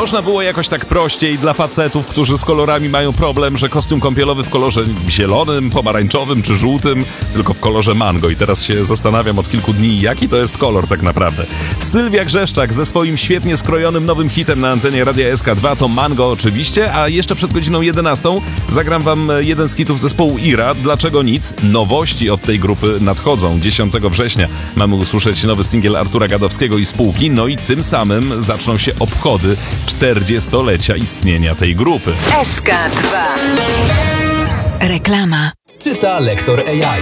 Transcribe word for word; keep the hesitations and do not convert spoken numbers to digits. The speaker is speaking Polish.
można było jakoś tak prościej dla facetów, którzy z kolorami mają problem, że kostium kąpielowy w kolorze zielonym, pomarańczowym czy żółtym, tylko w kolorze mango. I teraz się zastanawiam od kilku dni, jaki to jest kolor tak naprawdę. Sylwia Grzeszczak ze swoim świetnie skrojonym nowym hitem na antenie Radia S K dwa to Mango oczywiście, a jeszcze przed godziną jedenastą zagram wam jeden z hitów zespołu Ira. Dlaczego nic? Nowości od tej grupy nadchodzą. dziesiątego września mamy usłyszeć nowy singiel Artura Gadowskiego i spółki, no i tym samym zaczną się obchody czterdziestolecia istnienia tej grupy. S K dwa. Reklama. Czyta lektor A I.